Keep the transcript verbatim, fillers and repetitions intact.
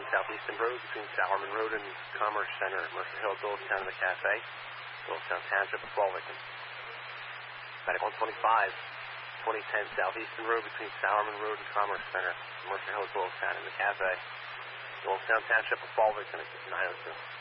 Southeastern Road between Sowerman Road and Commerce Center, Mercer Hill, Doylestown in the Cafe, Doylestown Township of Fall Rican. Medic one twenty-five, twenty ten Southeastern Road between Sowerman Road and Commerce Center, Mercer Hill, Doylestown in the Cafe, Doylestown Township of Fall Rican, nine oh two.